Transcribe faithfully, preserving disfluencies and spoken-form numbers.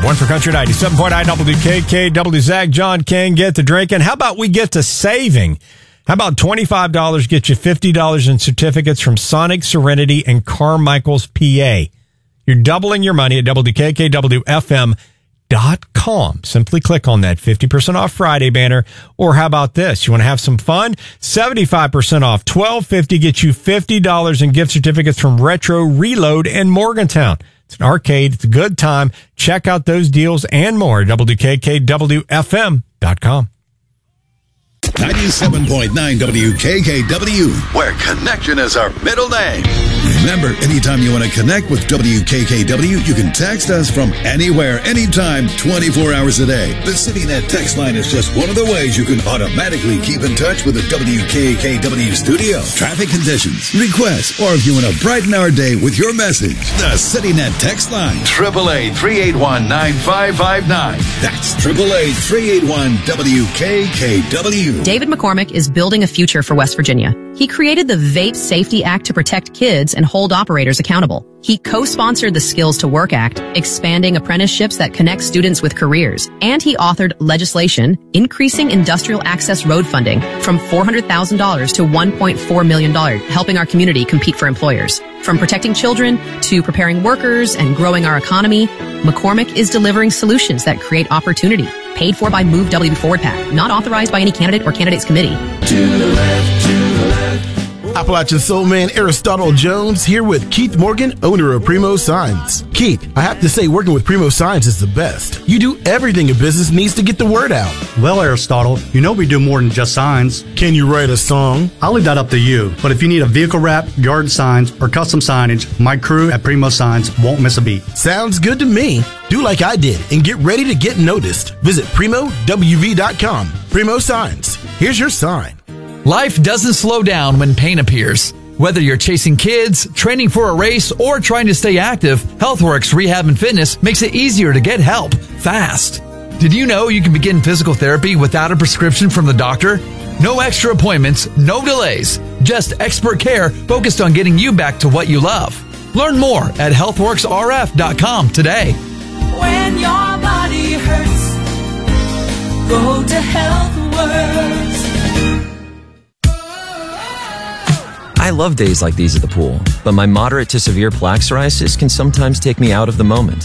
One for Country ninety-seven point nine W K K W. Zach, John, King, get to drinking. How about we get to saving? How about twenty-five dollars get you fifty dollars in certificates from Sonic, Serenity, and Carmichael's P A? You're doubling your money at W K K W F M dot com. Simply click on that fifty percent off Friday banner. Or how about this? You want to have some fun? seventy-five percent off. twelve fifty gets you fifty dollars in gift certificates from Retro Reload in Morgantown. It's an arcade. It's a good time. Check out those deals and more at W K K W F M dot com. ninety-seven point nine W K K W, where connection is our middle name. Remember, anytime you want to connect with W K K W, you can text us from anywhere, anytime, twenty-four hours a day. The CityNet text line is just one of the ways you can automatically keep in touch with the W K K W studio. Traffic conditions, requests, or if you want to brighten our day with your message, the CityNet text line. eight eight eight, three eight one, nine five five nine. That's eight eight eight, three eight one, W K K W. David McCormick is building a future for West Virginia. He created the Vape Safety Act to protect kids and hold operators accountable. He co-sponsored the Skills to Work Act, expanding apprenticeships that connect students with careers. And he authored legislation increasing industrial access road funding from four hundred thousand dollars to one point four million dollars, helping our community compete for employers. From protecting children to preparing workers and growing our economy, McCormick is delivering solutions that create opportunity. Paid for by Move W Forward PAC. Not authorized by any candidate or candidates committee. To the left, to the left. Appalachian Soul Man Aristotle Jones here with Keith Morgan, owner of Primo Signs. Keith, I have to say working with Primo Signs is the best. You do everything a business needs to get the word out. Well, Aristotle, you know we do more than just signs. Can you write a song? I'll leave that up to you. But if you need a vehicle wrap, yard signs, or custom signage, my crew at Primo Signs won't miss a beat. Sounds good to me. Do like I did and get ready to get noticed. Visit Primo W V dot com. Primo Signs. Here's your sign. Life doesn't slow down when pain appears. Whether you're chasing kids, training for a race, or trying to stay active, HealthWorks Rehab and Fitness makes it easier to get help fast. Did you know you can begin physical therapy without a prescription from the doctor? No extra appointments, no delays, just expert care focused on getting you back to what you love. Learn more at health works R F dot com today. When your body hurts, go to HealthWorks. I love days like these at the pool, but my moderate to severe plaque psoriasis can sometimes take me out of the moment.